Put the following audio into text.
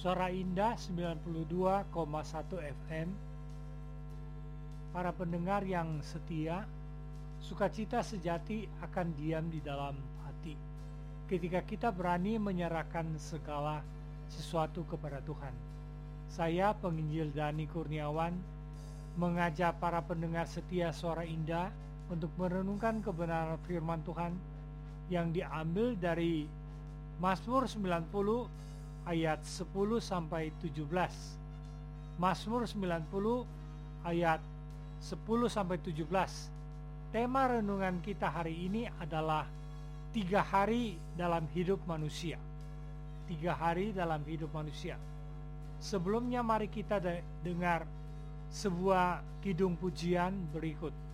Suara Indah 92,1 FM. Para pendengar yang setia, sukacita sejati akan diam di dalam hati ketika kita berani menyerahkan segala sesuatu kepada Tuhan. Saya penginjil Dani Kurniawan mengajak para pendengar setia Suara Indah untuk merenungkan kebenaran firman Tuhan yang diambil dari Mazmur 90 ayat 10 sampai 17. Mazmur 90 ayat 10 sampai 17. Tema renungan kita hari ini adalah 3 hari dalam hidup manusia. 3 hari dalam hidup manusia. Sebelumnya mari kita dengar sebuah kidung pujian berikut.